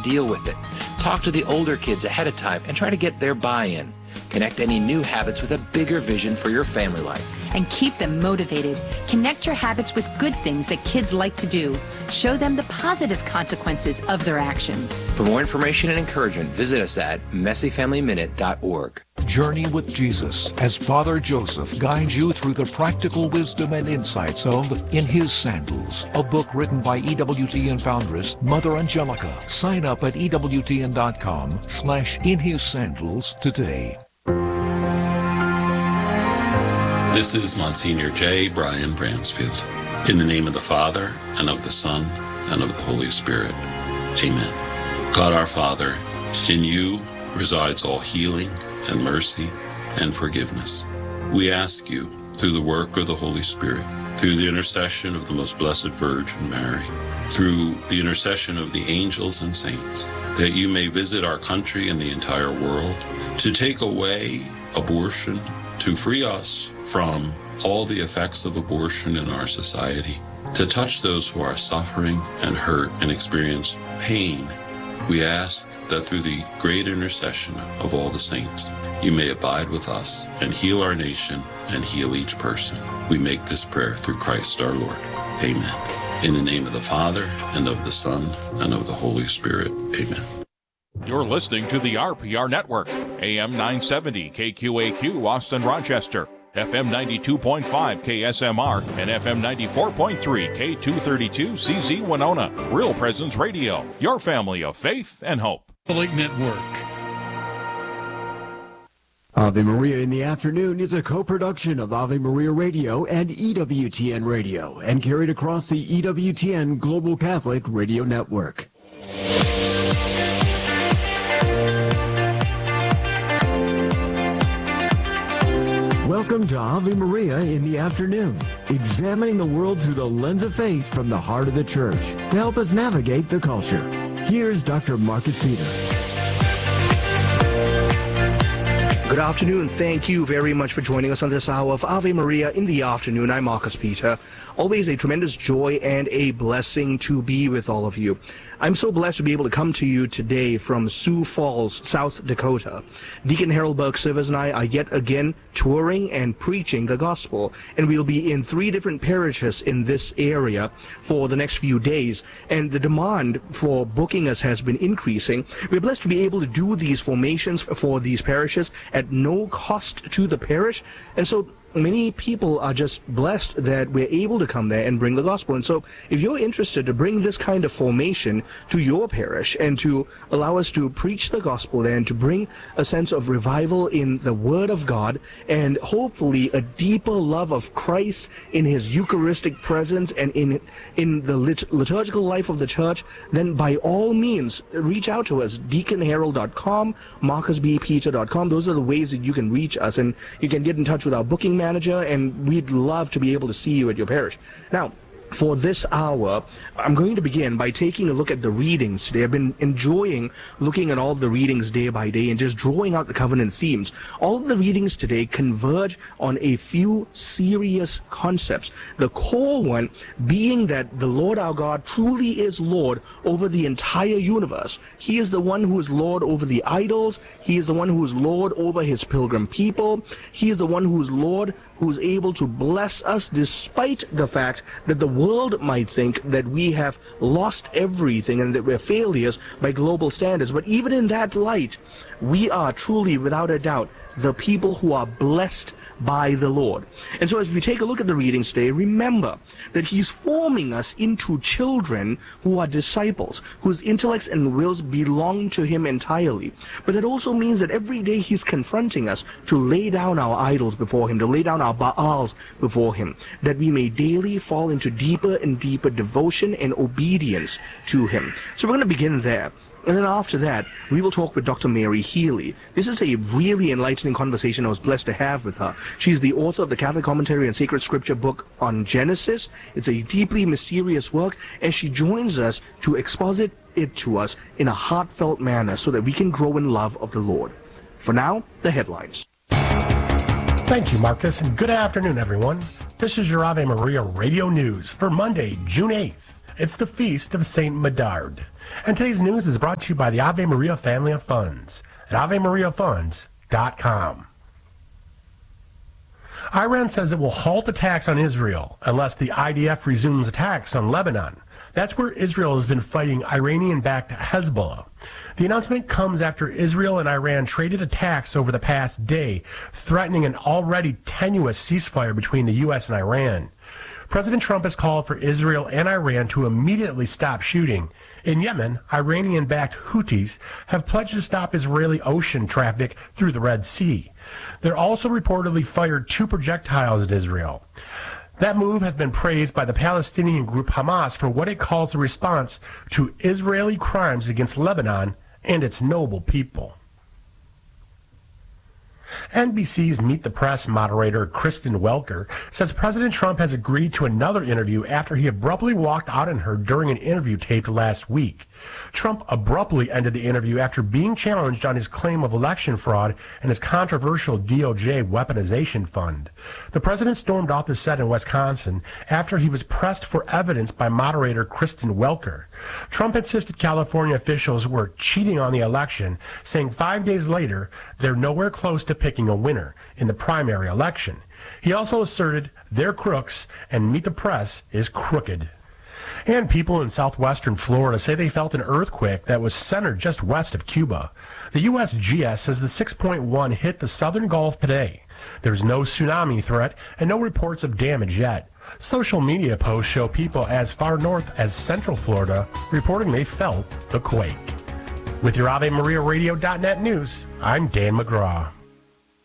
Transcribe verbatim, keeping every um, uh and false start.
deal with it. Talk to the older kids ahead of time and try to get their buy-in. Connect any new habits with a bigger vision for your family life. And keep them motivated. Connect your habits with good things that kids like to do. Show them the positive consequences of their actions. For more information and encouragement, visit us at messy family minute dot org. Journey with Jesus as Father Joseph guides you through the practical wisdom and insights of In His Sandals, a book written by E W T N foundress Mother Angelica. Sign up at E W T N dot com slash In His Sandals today. This is Monsignor J. Brian Bransfield. In the name of the Father, and of the Son, and of the Holy Spirit. Amen. God our Father, in you resides all healing and mercy and forgiveness. We ask you, through the work of the Holy Spirit, through the intercession of the Most Blessed Virgin Mary, through the intercession of the angels and saints, that you may visit our country and the entire world, to take away abortion, to free us from all the effects of abortion in our society, to touch those who are suffering and hurt and experience pain. We ask that through the great intercession of all the saints, you may abide with us and heal our nation and heal each person. We make this prayer through Christ our Lord. Amen. In the name of the Father, and of the Son, and of the Holy Spirit. Amen. You're listening to the R P R Network, A M nine seventy K Q A Q, Austin, Rochester, F M ninety-two point five K S M R, and F M ninety-four point three K two thirty-two C Z Winona. Real Presence Radio, your family of faith and hope. Catholic Network. Ave Maria in the Afternoon is a co-production of Ave Maria Radio and E W T N Radio, and carried across the E W T N Global Catholic Radio Network. Welcome to Ave Maria in the Afternoon, examining the world through the lens of faith from the heart of the Church to help us navigate the culture. Here's Doctor Marcus Peter. Good afternoon. Thank you very much for joining us on this hour of Ave Maria in the Afternoon. I'm Marcus Peter. Always a tremendous joy and a blessing to be with all of you. I'm so blessed to be able to come to you today from Sioux Falls, South Dakota. Deacon Harold Burke Sivers and I are yet again touring and preaching the gospel, and we'll be in three different parishes in this area for the next few days, and the demand for booking us has been increasing. We're blessed to be able to do these formations for these parishes at no cost to the parish, and so many people are just blessed that we're able to come there and bring the gospel. And so if you're interested to bring this kind of formation to your parish and to allow us to preach the gospel there and to bring a sense of revival in the Word of God and hopefully a deeper love of Christ in His Eucharistic presence and in in the lit- liturgical life of the church, then by all means reach out to us, deacon harold dot com, marcus b peter dot com. Those are the ways that you can reach us, and you can get in touch with our booking manager, and we'd love to be able to see you at your parish. Now, for this hour, I'm going to begin by taking a look at the readings today. I've been enjoying looking at all the readings day by day and just drawing out the covenant themes. All of the readings today converge on a few serious concepts. The core one being that the Lord our God truly is Lord over the entire universe. He is the one who is Lord over the idols. He is the one who is Lord over His pilgrim people. He is the one who is Lord who is able to bless us despite the fact that the world might think that we have lost everything and that we're failures by global standards. But even in that light, we are truly, without a doubt, the people who are blessed by the Lord. And so as we take a look at the readings today, remember that He's forming us into children who are disciples, whose intellects and wills belong to Him entirely. But that also means that every day He's confronting us to lay down our idols before Him, to lay down our Baals before Him, that we may daily fall into deeper and deeper devotion and obedience to Him. So we're going to begin there. And then after that, we will talk with Doctor Mary Healy. This is a really enlightening conversation I was blessed to have with her. She's the author of the Catholic Commentary and Sacred Scripture book on Genesis. It's a deeply mysterious work, and she joins us to exposit it to us in a heartfelt manner so that we can grow in love of the Lord. For now, the headlines. Thank you, Marcus, and good afternoon, everyone. This is your Ave Maria Radio News for Monday, June eighth. It's the feast of Saint Medard. And today's news is brought to you by the Ave Maria family of funds at ave maria funds dot com. Iran says it will halt attacks on Israel unless the I D F resumes attacks on Lebanon. That's where Israel has been fighting Iranian-backed Hezbollah. The announcement comes after Israel and Iran traded attacks over the past day, threatening an already tenuous ceasefire between the U S and Iran. President Trump has called for Israel and Iran to immediately stop shooting. In Yemen, Iranian-backed Houthis have pledged to stop Israeli ocean traffic through the Red Sea. They're also reportedly fired two projectiles at Israel. That move has been praised by the Palestinian group Hamas for what it calls a response to Israeli crimes against Lebanon and its noble people. N B C's Meet the Press moderator Kristen Welker says President Trump has agreed to another interview after he abruptly walked out on her during an interview taped last week. Trump abruptly ended the interview after being challenged on his claim of election fraud and his controversial D O J weaponization fund. The president stormed off the set in Wisconsin after he was pressed for evidence by moderator Kristen Welker. Trump insisted California officials were cheating on the election, saying five days later they're nowhere close to picking a winner in the primary election. He also asserted they're crooks and Meet the Press is crooked. And people in southwestern Florida say they felt an earthquake that was centered just west of Cuba. The U S G S says the six point one hit the southern Gulf today. There's no tsunami threat and no reports of damage yet. Social media posts show people as far north as central Florida reporting they felt the quake. With your Ave Maria Radio dot net news, I'm Dan McGraw.